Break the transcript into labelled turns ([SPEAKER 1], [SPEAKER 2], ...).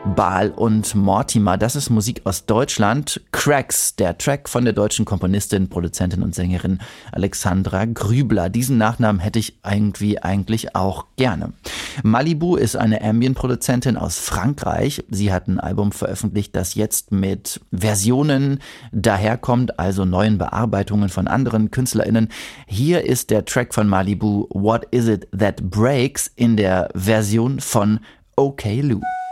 [SPEAKER 1] Baal und Mortimer, das ist Musik aus Deutschland. Cracks, der Track von der deutschen Komponistin, Produzentin und Sängerin Alexandra Grübler. Diesen Nachnamen hätte ich eigentlich auch gerne. Malibu ist eine Ambient-Produzentin aus Frankreich. Sie hat ein Album veröffentlicht, das jetzt mit Versionen daherkommt, also neuen Bearbeitungen von anderen KünstlerInnen. Hier ist der Track von Malibu, What Is It That Breaks, in der Version von OK Lou.